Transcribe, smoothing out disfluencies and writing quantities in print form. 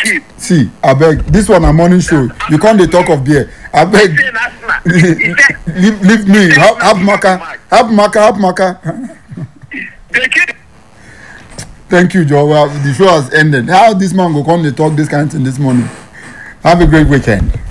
keep. See, I beg. This one a morning show. You can't dey talk of beer. I beg. Leave me. Have Maka. Thank you, Joe. Well, the show has ended. How this man go come dey talk this kind of thing this morning? Have a great weekend.